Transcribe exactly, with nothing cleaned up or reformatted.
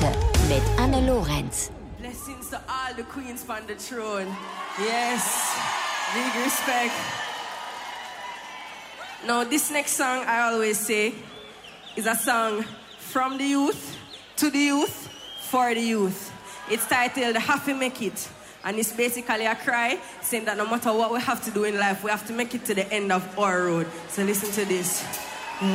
Heute mit Anne Lorenz. Blessings to all the queens on the throne. Yes, big respect. Now this next song I always say is a song from the youth, to the youth, for the youth. It's titled Have to Make It. And it's basically a cry saying that no matter what we have to do in life, we have to make it to the end of our road. So listen to this.